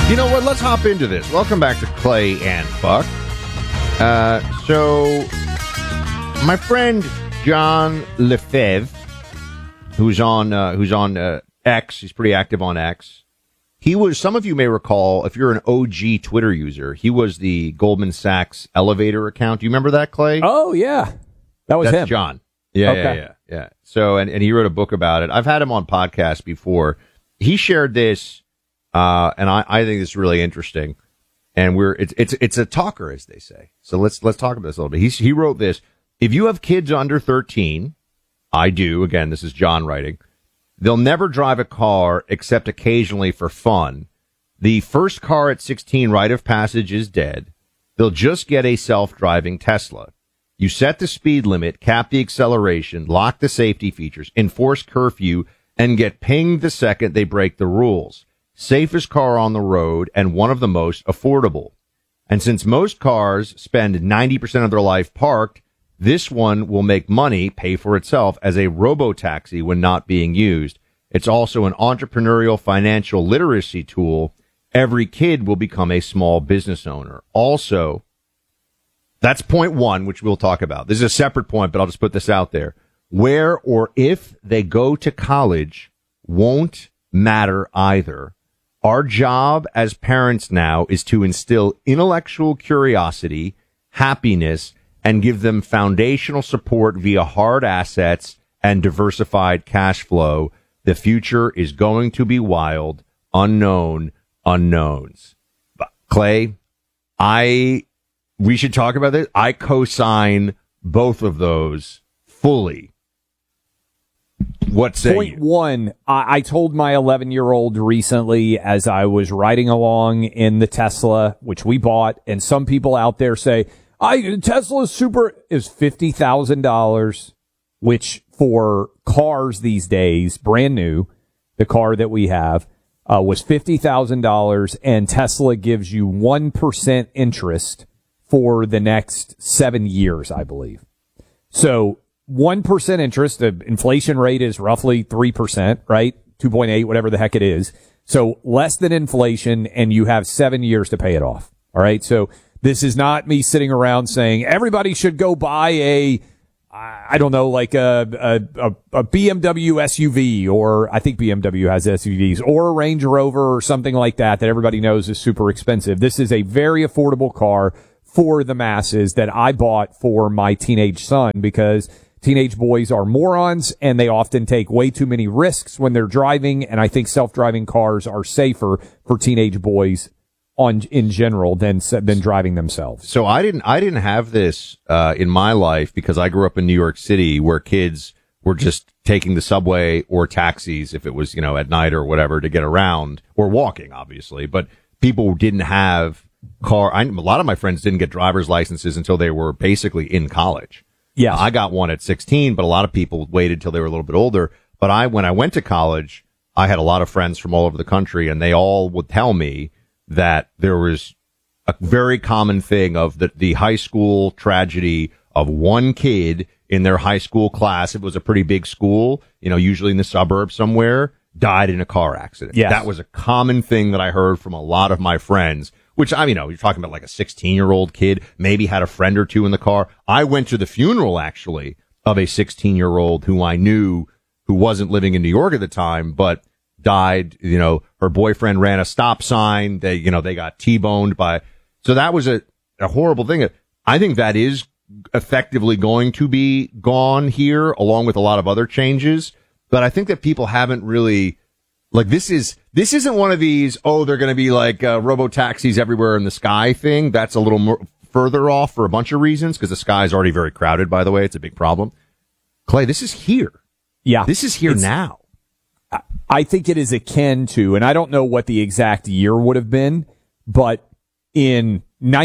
You know what? Let's hop into this. Welcome back to Clay and Buck. So, my friend John Lefebvre, who's on X, he's pretty active on X. He was, some of you may recall, if you're an OG Twitter user, he was the Goldman Sachs elevator account. Do you remember that, Clay? Oh, yeah. That's him. John. Yeah, okay. yeah. So, and he wrote a book about it. I've had him on podcasts before. He shared this. And I think it's really interesting, and it's a talker, as they say. So let's talk about this a little bit. He wrote this: if you have kids under 13, I do. Again, this is John writing. They'll never drive a car except occasionally for fun. The first car at 16 rite of passage is dead. They'll just get a self-driving Tesla. You set the speed limit, cap the acceleration, lock the safety features, enforce curfew, and get pinged the second they break the rules. Safest car on the road and one of the most affordable. And since most cars spend 90% of their life parked, this one will make money pay for itself as a robo-taxi when not being used. It's also an entrepreneurial financial literacy tool. Every kid will become a small business owner. Also, that's point one, which we'll talk about. This is a separate point, but I'll just put this out there. Where or if they go to college won't matter either. Our job as parents now is to instill intellectual curiosity, happiness, and give them foundational support via hard assets and diversified cash flow. The future is going to be wild, unknown unknowns. But Clay, we should talk about this. I co-sign both of those fully. What say Point you? one, I told my 11-year-old recently as I was riding along in the Tesla, which we bought, and some people out there say, Tesla is $50,000, which for cars these days, brand new, the car that we have, was $50,000, and Tesla gives you 1% interest for the next 7 years, I believe. So 1% interest, the inflation rate is roughly 3%, right? 2.8, whatever the heck it is. So less than inflation, and you have 7 years to pay it off. All right. So this is not me sitting around saying everybody should go buy I don't know, like a BMW SUV, or I think BMW has SUVs, or a Range Rover or something like that everybody knows is super expensive. This is a very affordable car for the masses that I bought for my teenage son, because teenage boys are morons and they often take way too many risks when they're driving. And I think self-driving cars are safer for teenage boys in general than driving themselves. So I didn't have this in my life, because I grew up in New York City, where kids were just taking the subway or taxis if it was, at night or whatever, to get around, or walking, obviously. But people didn't have a lot of my friends didn't get driver's licenses until they were basically in college. Yeah, I got one at 16, but a lot of people waited till they were a little bit older. But when I went to college, I had a lot of friends from all over the country, and they all would tell me that there was a very common thing of the high school tragedy of one kid in their high school class. It was a pretty big school, usually in the suburbs somewhere, died in a car accident. Yes. That was a common thing that I heard from a lot of my friends, which, you're talking about like a 16-year-old kid, maybe had a friend or two in the car. I went to the funeral, actually, of a 16-year-old who I knew, who wasn't living in New York at the time, but died. Her boyfriend ran a stop sign. They got T-boned by. So that was a horrible thing. I think that is effectively going to be gone here, along with a lot of other changes. But I think that people haven't really, this isn't one of these, they're going to be like robo-taxis everywhere in the sky thing. That's a little more further off for a bunch of reasons, because the sky is already very crowded, by the way. It's a big problem. Clay, this is here. Yeah. This is here now. I think it is akin to, and I don't know what the exact year would have been, but in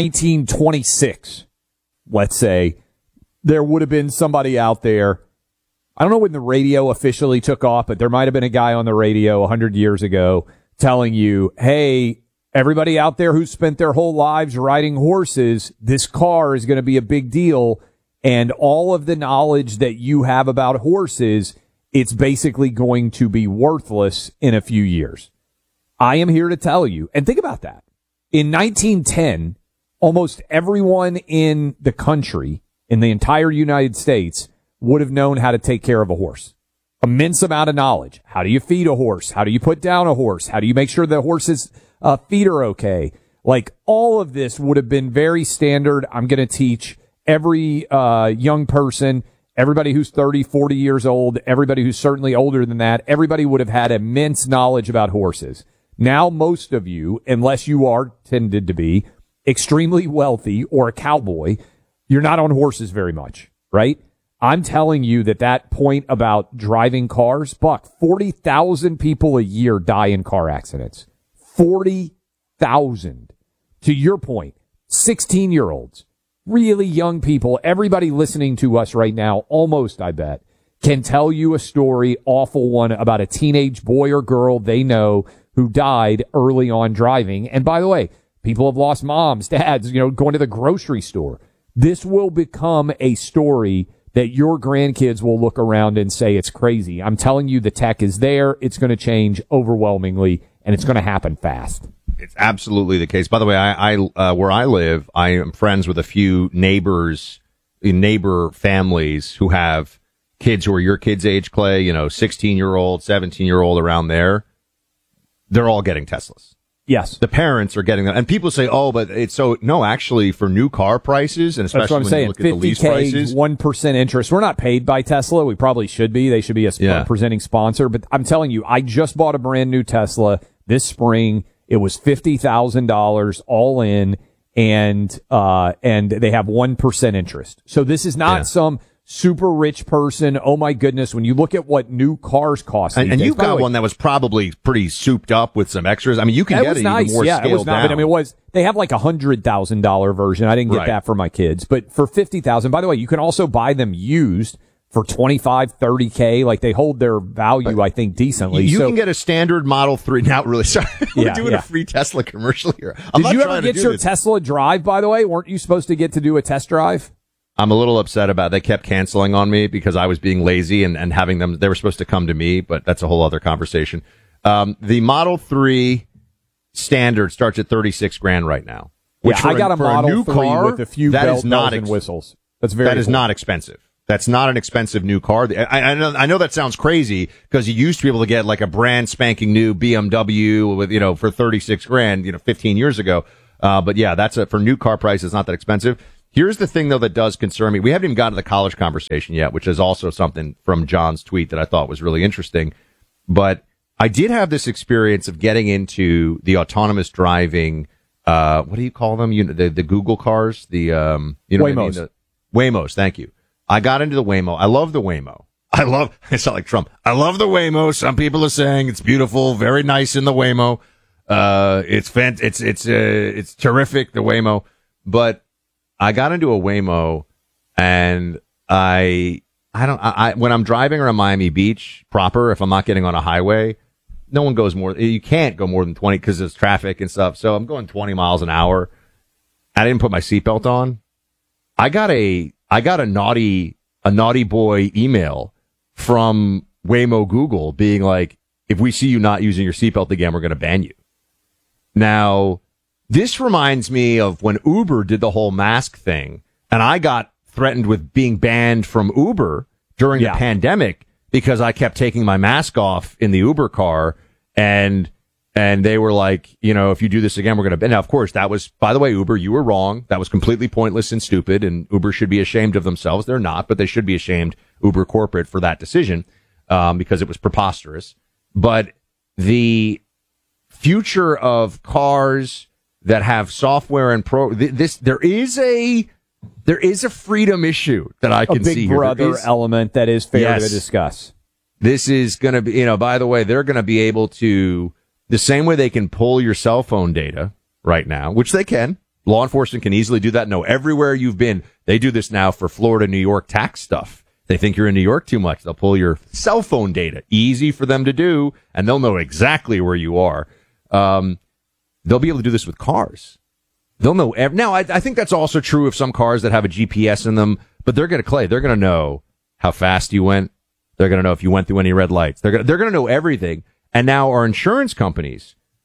1926, let's say, there would have been somebody out there. I don't know when the radio officially took off, but there might have been a guy on the radio 100 years ago telling you, hey, everybody out there who spent their whole lives riding horses, this car is going to be a big deal. And all of the knowledge that you have about horses, it's basically going to be worthless in a few years. I am here to tell you, and think about that. In 1910, almost everyone in the country, in the entire United States, would have known how to take care of a horse. Immense amount of knowledge. How do you feed a horse? How do you put down a horse? How do you make sure the horse's feet are okay? Like, all of this would have been very standard. I'm going to teach every young person, everybody who's 30, 40 years old, everybody who's certainly older than that, everybody would have had immense knowledge about horses. Now, most of you, unless you are tended to be extremely wealthy or a cowboy, you're not on horses very much, right? I'm telling you that point about driving cars, Buck, 40,000 people a year die in car accidents. 40,000. To your point, 16-year-olds, really young people, everybody listening to us right now, almost, I bet, can tell you a story, awful one, about a teenage boy or girl they know who died early on driving. And by the way, people have lost moms, dads, going to the grocery store. This will become a story that your grandkids will look around and say it's crazy. I'm telling you, the tech is there. It's going to change overwhelmingly, and it's going to happen fast. It's absolutely the case. By the way, I where I live, I am friends with a few neighbor families who have kids who are your kids' age, Clay, 16-year-old, 17-year-old, around there. They're all getting Teslas. Yes. The parents are getting them. And people say, oh, but it's so, no, actually, for new car prices, and especially when you look at the lease prices. 1% interest. We're not paid by Tesla. We probably should be. They should be a presenting sponsor. But I'm telling you, I just bought a brand new Tesla this spring. It was $50,000 all in, and they have 1% interest. So this is not some super rich person. Oh my goodness. When you look at what new cars cost. And you've got one that was probably pretty souped up with some extras. I mean, you can get it even more scaled down. But I mean, they have like a $100,000 version. I didn't get that for my kids, but for $50,000, by the way, you can also buy them used for 25, 30K. Like, they hold their value, I think, decently. You can get a standard Model 3. Now, really, sorry. We're doing a free Tesla commercial here. Did you ever get your Tesla drive, by the way? Weren't you supposed to get to do a test drive? I'm a little upset about it. They kept canceling on me because I was being lazy and having them. They were supposed to come to me, but that's a whole other conversation. The Model 3 standard starts at $36,000 right now. Which I got a Model 3 car, with a few bells and whistles. That is not expensive. That's not an expensive new car. I know that sounds crazy because you used to be able to get like a brand spanking new BMW with, for $36,000, 15 years ago. But yeah, for new car prices, it's not that expensive. Here's the thing, though, that does concern me. We haven't even gotten to the college conversation yet, which is also something from John's tweet that I thought was really interesting. But I did have this experience of getting into the autonomous driving, what do you call them? The Google cars, Waymos. What I mean? Waymos, thank you. I got into the Waymo. I love the Waymo. I sound like Trump. I love the Waymo. Some people are saying it's beautiful, very nice in the Waymo. It's terrific, the Waymo. But I got into a Waymo, and when I'm driving around Miami Beach proper, if I'm not getting on a highway, you can't go more than 20 because there's traffic and stuff. So I'm going 20 miles an hour. I didn't put my seatbelt on. I got a naughty boy email from Waymo Google being like, if we see you not using your seatbelt again, we're going to ban you. Now, this reminds me of when Uber did the whole mask thing, and I got threatened with being banned from Uber during the pandemic because I kept taking my mask off in the Uber car, and they were like, if you do this again, we're going to ban. Now, of course, that was, by the way, Uber, you were wrong. That was completely pointless and stupid, and Uber should be ashamed of themselves. They're not, but they should be ashamed, Uber corporate, for that decision, because it was preposterous. But the future of cars that have software and there is a freedom issue that I can see here. A big brother element that is fair to discuss. This is going to be, by the way, they're going to be able to, the same way they can pull your cell phone data right now, which they can. Law enforcement can easily do that. No, everywhere you've been, they do this now for Florida, New York tax stuff. They think you're in New York too much. They'll pull your cell phone data. Easy for them to do, and they'll know exactly where you are. They'll be able to do this with cars. They'll know. Now, I think that's also true of some cars that have a GPS in them, but they're going to know how fast you went. They're going to know if you went through any red lights. They're going to know everything. And now our insurance companies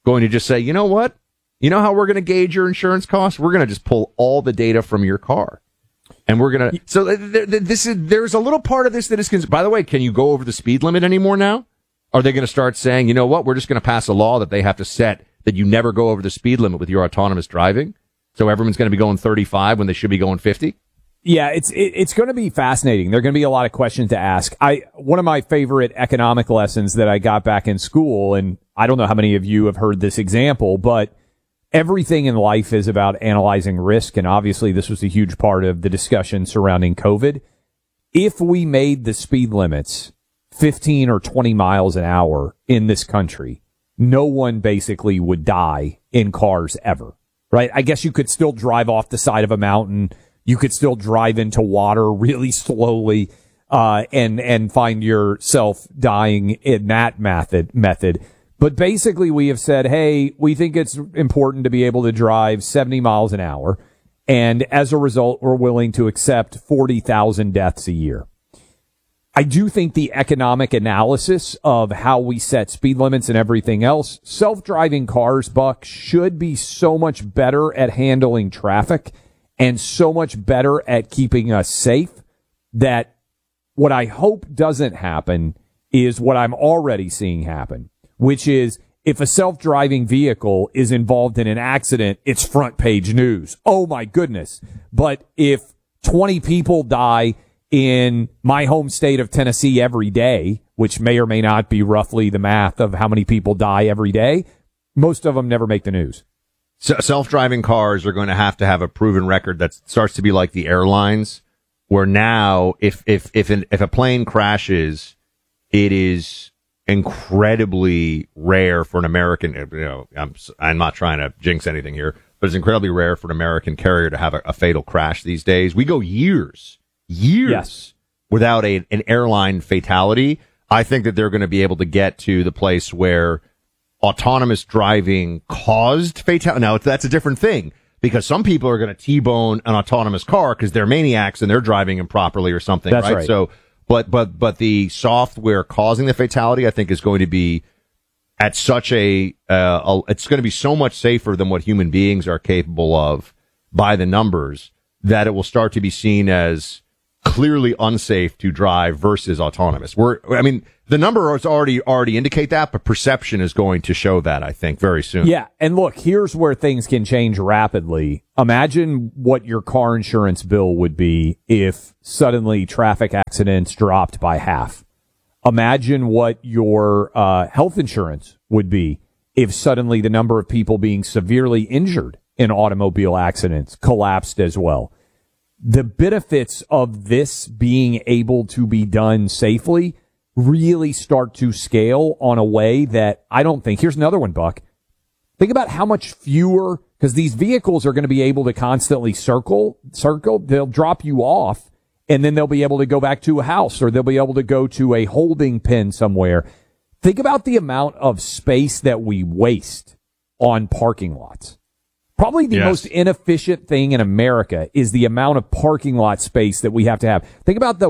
going to just say, you know what? You know how we're going to gauge your insurance costs? We're going to just pull all the data from your car. And we're going to, so there's a little part of this that is, by the way, can you go over the speed limit anymore now? Are they going to start saying, you know what? We're just going to pass a law that they have to set that you never go over the speed limit with your autonomous driving. So everyone's going to be going 35 when they should be going 50. Yeah, it's going to be fascinating. There are going to be a lot of questions to ask. One of my favorite economic lessons that I got back in school, and I don't know how many of you have heard this example, but everything in life is about analyzing risk, and obviously this was a huge part of the discussion surrounding COVID. If we made the speed limits 15 or 20 miles an hour in this country, no one basically would die in cars ever, right? I guess you could still drive off the side of a mountain. You could still drive into water really slowly, and find yourself dying in that method. But basically we have said, hey, we think it's important to be able to drive 70 miles an hour. And as a result, we're willing to accept 40,000 deaths a year. I do think the economic analysis of how we set speed limits and everything else, self-driving cars, Buck, should be so much better at handling traffic and so much better at keeping us safe that what I hope doesn't happen is what I'm already seeing happen, which is if a self-driving vehicle is involved in an accident, it's front page news. Oh my goodness. But if 20 people die in my home state of Tennessee every day, which may or may not be roughly the math of how many people die every day, most of them never make the news. So self-driving cars are going to have a proven record that starts to be like the airlines, where now if a plane crashes, it is incredibly rare for an American, I'm not trying to jinx anything here, but it's incredibly rare for an American carrier to have a fatal crash these days. We go years Yes. without an airline fatality. I think that they're going to be able to get to the place where autonomous driving caused fatality. Now, that's a different thing, because some people are going to T-bone an autonomous car because they're maniacs and they're driving improperly or something. That's right. So, but the software causing the fatality, I think, is going to be at such it's going to be so much safer than what human beings are capable of by the numbers, that it will start to be seen as clearly unsafe to drive versus autonomous. The numbers already indicate that, but perception is going to show that, I think, very soon. Yeah. And look, here's where things can change rapidly. Imagine what your car insurance bill would be if suddenly traffic accidents dropped by half. Imagine what your health insurance would be if suddenly the number of people being severely injured in automobile accidents collapsed as well. The benefits of this being able to be done safely really start to scale on a way that I don't think. Here's another one, Buck. Think about how much fewer, because these vehicles are going to be able to constantly circle. They'll drop you off, and then they'll be able to go back to a house, or they'll be able to go to a holding pen somewhere. Think about the amount of space that we waste on parking lots. Probably the most inefficient thing in America is the amount of parking lot space that we have to have. Think about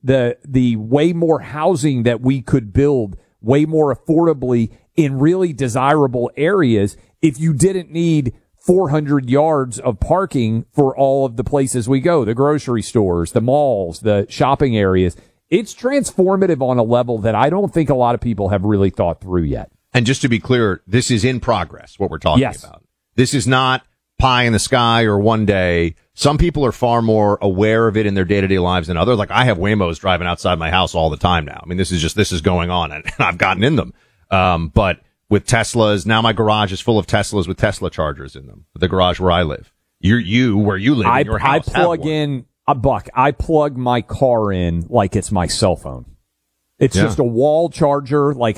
the way more housing that we could build way more affordably in really desirable areas if you didn't need 400 yards of parking for all of the places we go, the grocery stores, the malls, the shopping areas. It's transformative on a level that I don't think a lot of people have really thought through yet. And just to be clear, this is in progress, what we're talking about. This is not pie in the sky or one day. Some people are far more aware of it in their day-to-day lives than others. Like, I have Waymos driving outside my house all the time now. I mean, this is going on, and I've gotten in them. But with Teslas, now my garage is full of Teslas with Tesla chargers in them. The garage where I live. Where you live, in your house, I plug in a Buck. I plug my car in like it's my cell phone. It's just a wall charger. Like,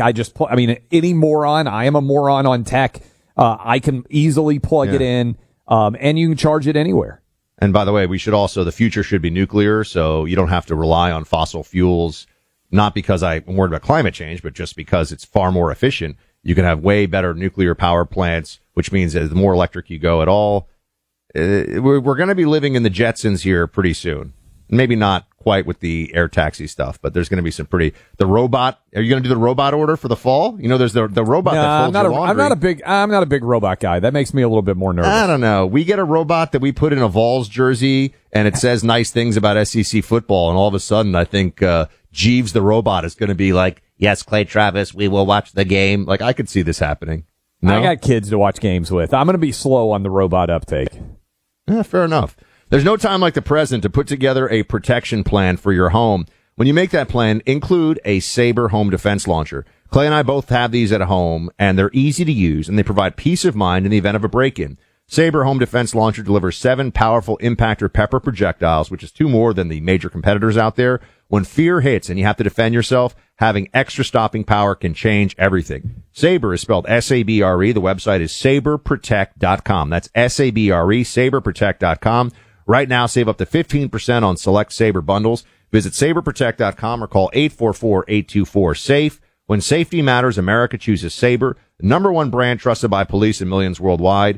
any moron, I am a moron on tech. I can easily plug it in, and you can charge it anywhere. And by the way, the future should be nuclear, so you don't have to rely on fossil fuels, not because I'm worried about climate change, but just because it's far more efficient. You can have way better nuclear power plants, which means that the more electric you go at all, we're going to be living in the Jetsons here pretty soon. Maybe not quite with the air taxi stuff, but there's going to be some the robot. Are you going to do the robot order for the fall? There's the robot that folds your laundry. I'm not a big robot guy. That makes me a little bit more nervous. I don't know. We get a robot that we put in a Vols jersey and it says nice things about SEC football. And all of a sudden, I think, Jeeves the robot is going to be like, yes, Clay Travis, we will watch the game. Like, I could see this happening. No? I got kids to watch games with. I'm going to be slow on the robot uptake. Yeah, fair enough. There's no time like the present to put together a protection plan for your home. When you make that plan, include a Sabre home defense launcher. Clay and I both have these at home, and they're easy to use, and they provide peace of mind in the event of a break-in. Sabre home defense launcher delivers 7 powerful impactor pepper projectiles, which is 2 more than the major competitors out there. When fear hits and you have to defend yourself, having extra stopping power can change everything. Sabre is spelled S-A-B-R-E. The website is saberprotect.com. That's S-A-B-R-E, saberprotect.com. Right now, save up to 15% on select Sabre bundles. Visit saberprotect.com or call 844-824-SAFE. When safety matters, America chooses Sabre, the #1 brand trusted by police and millions worldwide.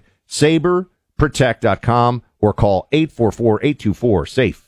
Saberprotect.com or call 844-824-SAFE.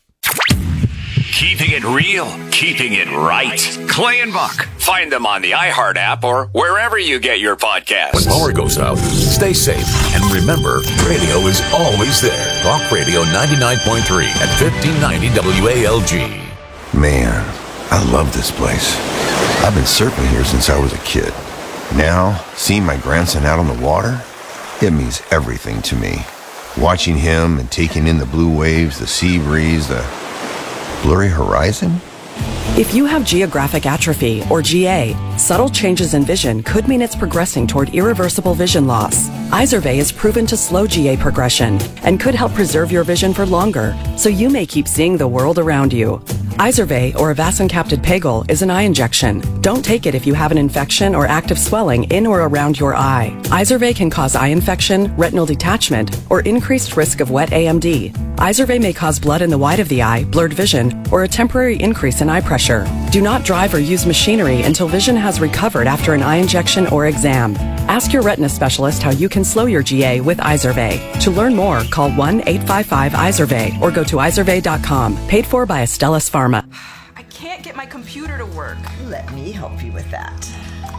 Keeping it real, keeping it right. Clay and Buck. Find them on the iHeart app or wherever you get your podcasts. When power goes out, stay safe. And remember, radio is always there. Talk Radio 99.3 at 1590 WALG. Man, I love this place. I've been surfing here since I was a kid. Now, seeing my grandson out on the water, it means everything to me. Watching him and taking in the blue waves, the sea breeze, the blurry horizon. If you have geographic atrophy, or GA, subtle changes in vision could mean it's progressing toward irreversible vision loss. Izervay is proven to slow GA progression and could help preserve your vision for longer, so you may keep seeing the world around you. Izervay, or avacincaptad pegol, is an eye injection. Don't take it if you have an infection or active swelling in or around your eye. Izervay can cause eye infection, retinal detachment, or increased risk of wet AMD. Izervay may cause blood in the white of the eye, blurred vision, or a temporary increase in eye pressure. Do not drive or use machinery until vision has recovered after an eye injection or exam. Ask your retina specialist how you can slow your GA with Izervay. To learn more, call 1-855-IZERVAY or go to izervay.com. Paid for by Astellas Pharma. I can't get my computer to work. Let me help you with that.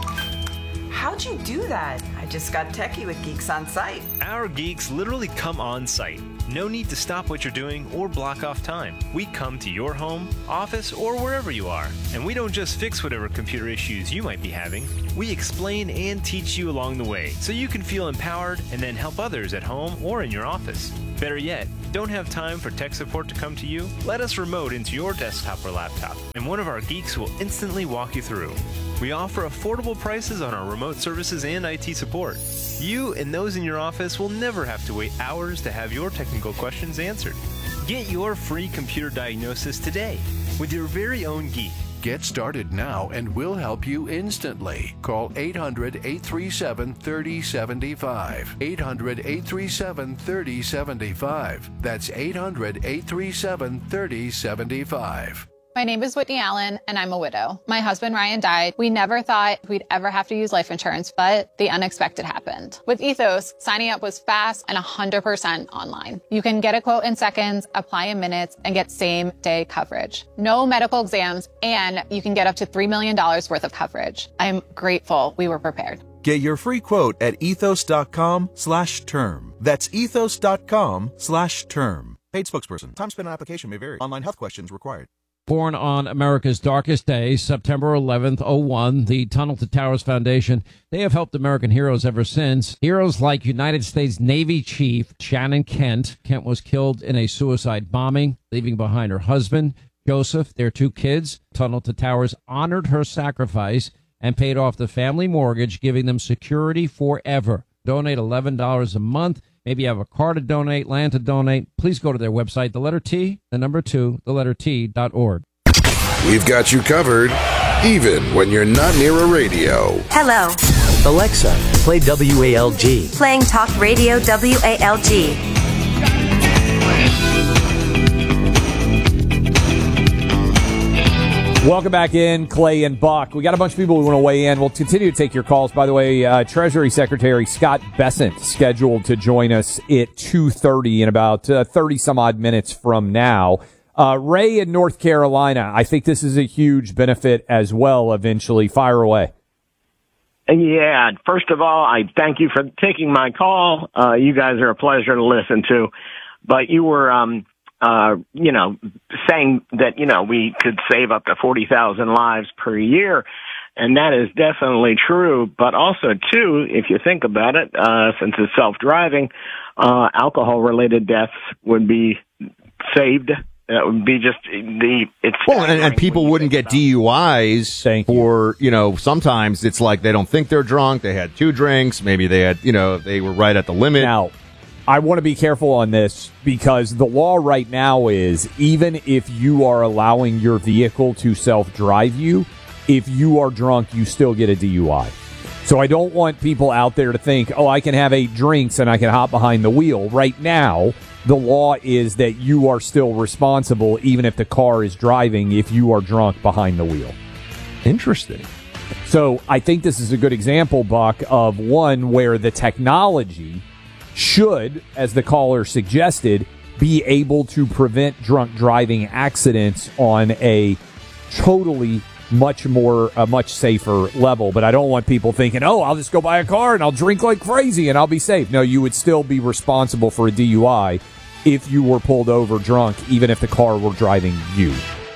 How'd you do that? I just got techie with Geeks on Site. Our geeks literally come on site. No need to stop what you're doing or block off time. We come to your home, office, or wherever you are. And we don't just fix whatever computer issues you might be having. We explain and teach you along the way so you can feel empowered and then help others at home or in your office. Better yet, don't have time for tech support to come to you? Let us remote into your desktop or laptop, and one of our geeks will instantly walk you through. We offer affordable prices on our remote services and IT support. You and those in your office will never have to wait hours to have your technical questions answered. Get your free computer diagnosis today with your very own geek. Get started now and we'll help you instantly. Call 800-837-3075. 800-837-3075. That's 800-837-3075. My name is Whitney Allen, and I'm a widow. My husband, Ryan, died. We never thought we'd ever have to use life insurance, but the unexpected happened. With Ethos, signing up was fast and 100% online. You can get a quote in seconds, apply in minutes, and get same-day coverage. No medical exams, and you can get up to $3 million worth of coverage. I'm grateful we were prepared. Get your free quote at ethos.com/term. That's ethos.com/term. Paid spokesperson. Time spent on application may vary. Online health questions required. Born on America's darkest day, September 11th, 01, the Tunnel to Towers Foundation, they have helped American heroes ever since. Heroes like United States Navy Chief Shannon Kent. Kent was killed in a suicide bombing, leaving behind her husband, Joseph, their 2 kids. Tunnel to Towers honored her sacrifice and paid off the family mortgage, giving them security forever. Donate $11 a month. Maybe you have a car to donate, land to donate. Please go to their website, the letter T, the number 2, the letter T.org. We've got you covered, even when you're not near a radio. Hello. Alexa, play WALG. Playing Talk Radio WALG. Welcome back in, Clay and Buck. We got a bunch of people who want to weigh in. We'll continue to take your calls. By the way, Treasury Secretary Scott Bessent scheduled to join us at 2:30 in about 30-some-odd minutes from now. Ray in North Carolina, I think this is a huge benefit as well eventually. Fire away. Yeah, first of all, I thank you for taking my call. You guys are a pleasure to listen to. But you were, saying that, we could save up to 40,000 lives per year. And that is definitely true. But also, too, if you think about it, since it's self-driving, alcohol-related deaths would be saved. That would be just and people wouldn't get DUIs for, sometimes it's like they don't think they're drunk. They had 2 drinks. Maybe they had, they were right at the limit. Now, I want to be careful on this because the law right now is even if you are allowing your vehicle to self-drive you, if you are drunk, you still get a DUI. So I don't want people out there to think, I can have 8 drinks and I can hop behind the wheel. Right now, the law is that you are still responsible even if the car is driving if you are drunk behind the wheel. Interesting. So I think this is a good example, Buck, of one where the technology should, as the caller suggested, be able to prevent drunk driving accidents on a totally much safer level. But I don't want people thinking, I'll just go buy a car and I'll drink like crazy and I'll be safe. No, you would still be responsible for a DUI if you were pulled over drunk, even if the car were driving you.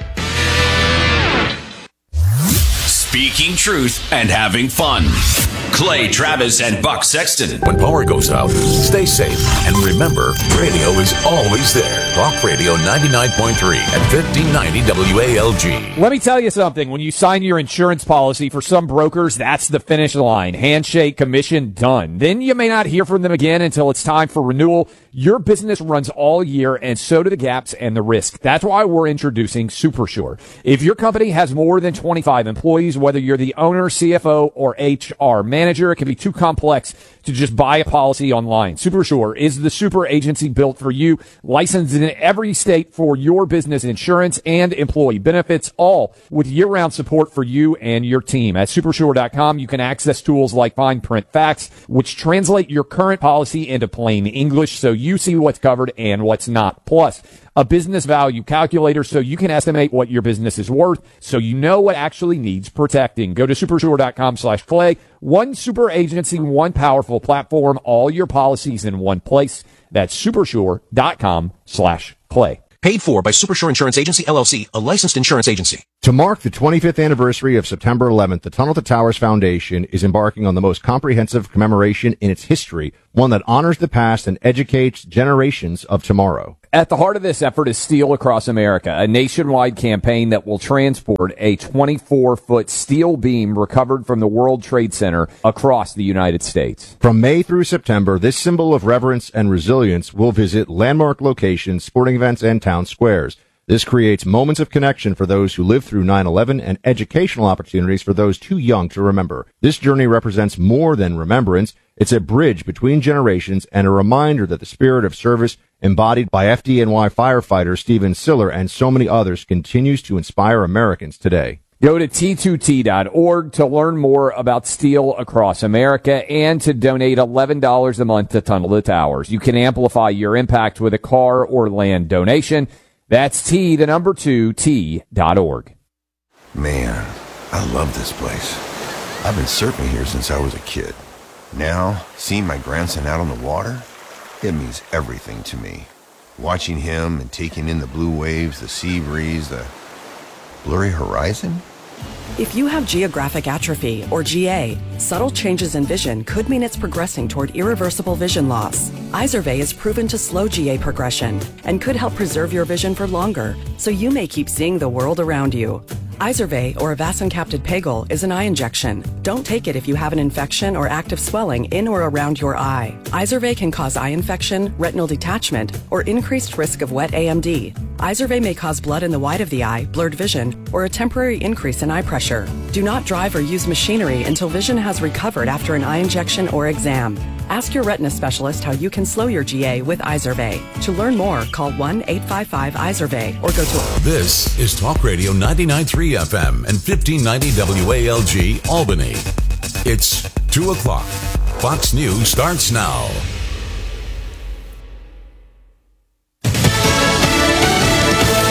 Speaking truth and having fun. Clay Travis and Buck Sexton. When power goes out, stay safe. And remember, radio is always there. Talk Radio 99.3 at 1590 WALG. Let me tell you something. When you sign your insurance policy, for some brokers, that's the finish line. Handshake, commission, done. Then you may not hear from them again until it's time for renewal. Your business runs all year, and so do the gaps and the risk. That's why we're introducing SuperSure. If your company has more than 25 employees, whether you're the owner, CFO, or HR manager, it can be too complex to just buy a policy online. SuperSure is the super agency built for you, licensed in every state for your business insurance and employee benefits, all with year-round support for you and your team. At supersure.com, you can access tools like Fine Print Facts, which translate your current policy into plain English so you see what's covered and what's not. Plus, a business value calculator so you can estimate what your business is worth so you know what actually needs protecting. Go to supersure.com/Clay. One super agency, one powerful platform, all your policies in one place. That's supersure.com/Clay. Paid for by Supersure Insurance Agency, LLC, a licensed insurance agency. To mark the 25th anniversary of September 11th, the Tunnel to Towers Foundation is embarking on the most comprehensive commemoration in its history, one that honors the past and educates generations of tomorrow. At the heart of this effort is Steel Across America, a nationwide campaign that will transport a 24-foot steel beam recovered from the World Trade Center across the United States. From May through September, this symbol of reverence and resilience will visit landmark locations, sporting events, and town squares. This creates moments of connection for those who lived through 9/11 and educational opportunities for those too young to remember. This journey represents more than remembrance. It's a bridge between generations and a reminder that the spirit of service embodied by FDNY firefighter Stephen Siller and so many others continues to inspire Americans today. Go to T2T.org to learn more about Steel Across America and to donate $11 a month to Tunnel to Towers. You can amplify your impact with a car or land donation. That's T2T.org. Man, I love this place. I've been surfing here since I was a kid. Now, seeing my grandson out on the water, it means everything to me. Watching him and taking in the blue waves, the sea breeze, the blurry horizon. If you have geographic atrophy, or GA, subtle changes in vision could mean it's progressing toward irreversible vision loss. Izervay is proven to slow GA progression and could help preserve your vision for longer, so you may keep seeing the world around you. Izervay, or avacincaptad pegol, is an eye injection. Don't take it if you have an infection or active swelling in or around your eye. Izervay can cause eye infection, retinal detachment, or increased risk of wet AMD. Izervay may cause blood in the white of the eye, blurred vision, or a temporary increase in eye pressure. Do not drive or use machinery until vision has recovered after an eye injection or exam. Ask your retina specialist how you can slow your GA with Izervay. To learn more, call 1-855-IZERVAY or go to... This is Talk Radio 99.3 FM and 1590 WALG Albany. It's 2 o'clock. Fox News starts now. They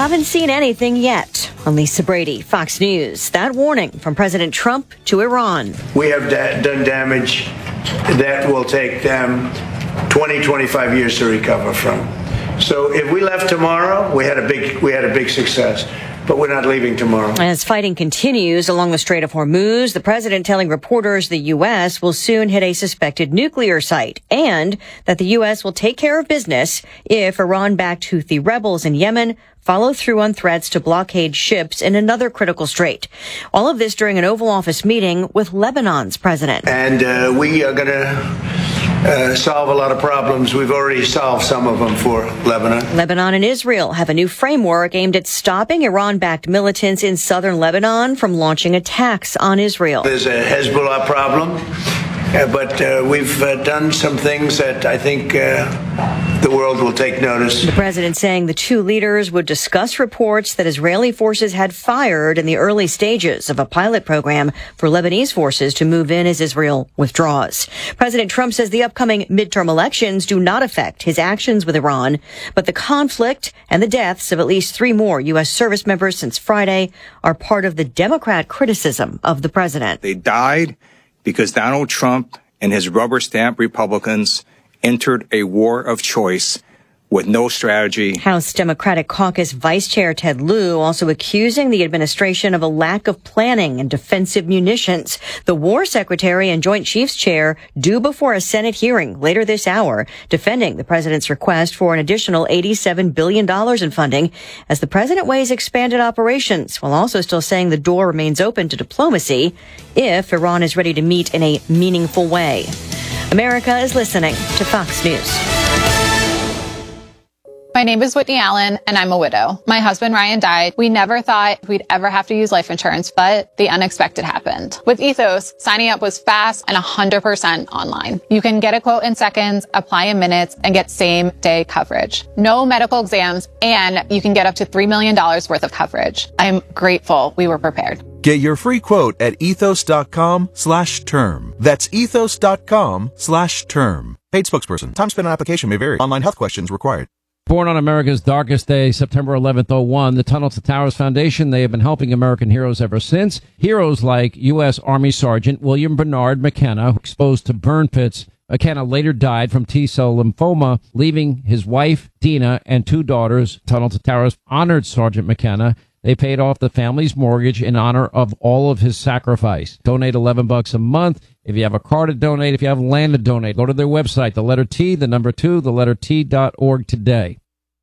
haven't seen anything yet. I'm Lisa Brady, Fox News. That warning from President Trump to Iran. We have done damage that will take them 20, 25 years to recover from. So if we left tomorrow, we had a big success. But we're not leaving tomorrow. As fighting continues along the Strait of Hormuz, the president telling reporters the U.S. will soon hit a suspected nuclear site and that the U.S. will take care of business if Iran-backed Houthi rebels in Yemen follow through on threats to blockade ships in another critical strait. All of this during an Oval Office meeting with Lebanon's president. And we are going to solve a lot of problems. We've already solved some of them for Lebanon. Lebanon and Israel have a new framework aimed at stopping Iran-backed militants in southern Lebanon from launching attacks on Israel. There's a Hezbollah problem, but we've done some things that I think the world will take notice. The president saying the two leaders would discuss reports that Israeli forces had fired in the early stages of a pilot program for Lebanese forces to move in as Israel withdraws. President Trump says the upcoming midterm elections do not affect his actions with Iran, but the conflict and the deaths of at least 3 more U.S. service members since Friday are part of the Democrat criticism of the president. They died because Donald Trump and his rubber stamp Republicans entered a war of choice with no strategy. House Democratic Caucus Vice Chair Ted Lieu also accusing the administration of a lack of planning and defensive munitions. The War Secretary and Joint Chiefs Chair due before a Senate hearing later this hour, defending the president's request for an additional $87 billion in funding as the president weighs expanded operations, while also still saying the door remains open to diplomacy if Iran is ready to meet in a meaningful way. America is listening to Fox News. My name is Whitney Allen, and I'm a widow. My husband, Ryan, died. We never thought we'd ever have to use life insurance, but the unexpected happened. With Ethos, signing up was fast and 100% online. You can get a quote in seconds, apply in minutes, and get same-day coverage. No medical exams, and you can get up to $3 million worth of coverage. I'm grateful we were prepared. Get your free quote at ethos.com/term. That's ethos.com/term. Paid spokesperson. Time spent on application may vary. Online health questions required. Born on America's darkest day, September 11th, 2001, the Tunnel to Towers Foundation, they have been helping American heroes ever since. Heroes like U.S. Army Sergeant William Bernard McKenna, exposed to burn pits. McKenna later died from T-cell lymphoma, leaving his wife, Dina, and 2 daughters. Tunnel to Towers honored Sergeant McKenna. They paid off the family's mortgage in honor of all of his sacrifice. Donate $11 a month. If you have a car to donate, if you have land to donate, go to their website, the letter T, the number 2, the letter T.org today.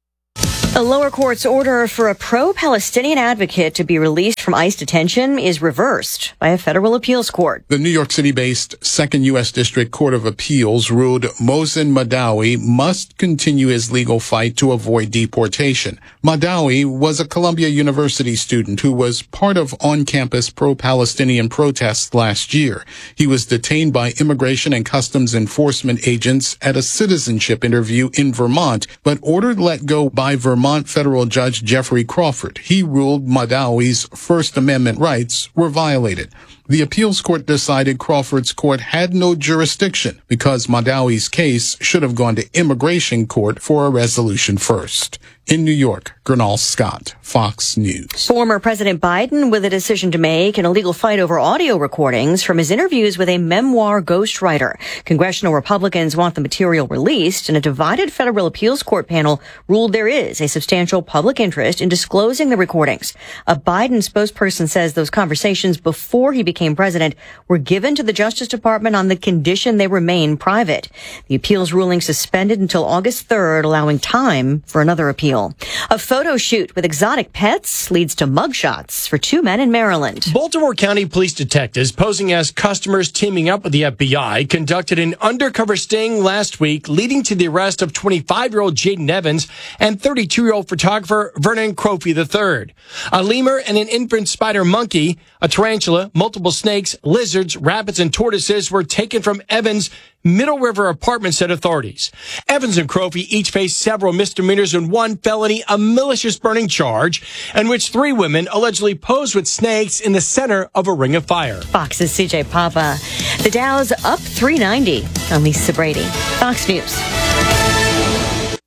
A lower court's order for a pro-Palestinian advocate to be released from ICE detention is reversed by a federal appeals court. The New York City-based Second U.S. District Court of Appeals ruled Mohsen Madawi must continue his legal fight to avoid deportation. Madawi was a Columbia University student who was part of on-campus pro-Palestinian protests last year. He was detained by Immigration and Customs Enforcement agents at a citizenship interview in Vermont, but ordered let go by Vermont federal judge Jeffrey Crawford. He ruled Madawi's First Amendment rights were violated. The appeals court decided Crawford's court had no jurisdiction because Madawi's case should have gone to immigration court for a resolution first. In New York, Gernal Scott, Fox News. Former President Biden with a decision to make in a legal fight over audio recordings from his interviews with a memoir ghostwriter. Congressional Republicans want the material released, and a divided federal appeals court panel ruled there is a substantial public interest in disclosing the recordings. A Biden spokesperson says those conversations before he became president were given to the Justice Department on the condition they remain private. The appeals ruling suspended until August 3rd, allowing time for another appeal. A photo shoot with exotic pets leads to mugshots for 2 men in Maryland. Baltimore County police detectives posing as customers teaming up with the FBI conducted an undercover sting last week, leading to the arrest of 25-year-old Jaden Evans and 32-year-old photographer Vernon Crofty III. A lemur and an infant spider monkey, a tarantula, multiple snakes, lizards, rabbits, and tortoises were taken from Evans' Middle River apartment, said authorities. Evans and Crofty each face several misdemeanors and 1 felony, a malicious burning charge, in which 3 women allegedly posed with snakes in the center of a ring of fire. Fox's CJ Papa. The Dow's up 390. I'm Lisa Brady, Fox News.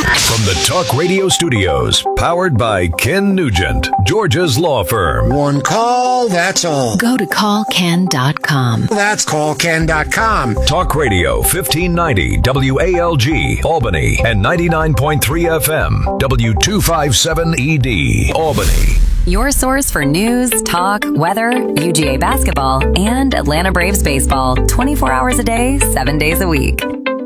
From the Talk Radio studios, powered by Ken Nugent, Georgia's law firm. One call, that's all. Go to callken.com. That's callken.com. Talk Radio 1590 WALG, Albany, and 99.3 FM, W257ED, Albany. Your source for news, talk, weather, UGA basketball, and Atlanta Braves baseball 24 hours a day, 7 days a week.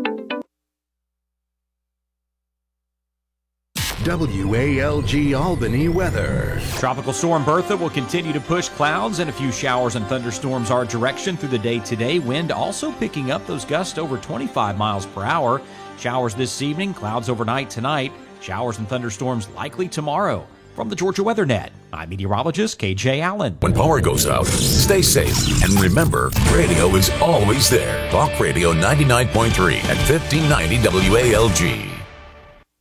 WALG Albany weather. Tropical storm Bertha will continue to push clouds, and a few showers and thunderstorms our direction through the day today. Wind also picking up, those gusts over 25 miles per hour. Showers this evening, clouds overnight tonight. Showers and thunderstorms likely tomorrow. From the Georgia Weather Net, I'm meteorologist KJ Allen. When power goes out, stay safe. And remember, radio is always there. Talk Radio 99.3 at 1590 WALG.